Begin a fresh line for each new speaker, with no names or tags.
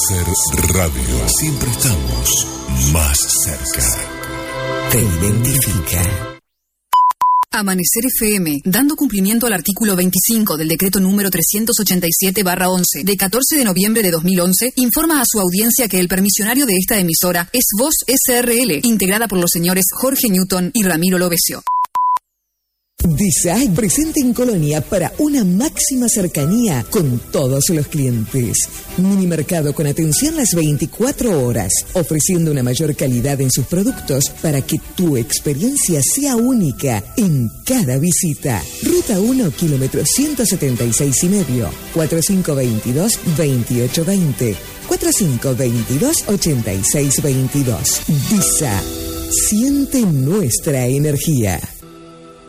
Láser Radio. Siempre estamos más cerca.
Te identifica.
Amanecer FM, dando cumplimiento al artículo 25 del decreto número 387/11 de 14 de noviembre de 2011, informa a su audiencia que el permisionario de esta emisora es Voz SRL, integrada por los señores Jorge Newton y Ramiro Lovesio.
Design presente en Colonia para una máxima cercanía con todos los clientes. Minimercado con atención las 24 horas, ofreciendo una mayor calidad en sus productos para que tu experiencia sea única en cada visita. Ruta 1, kilómetro 176,5, 4522-2820, 4522-8622. DISA, siente nuestra energía.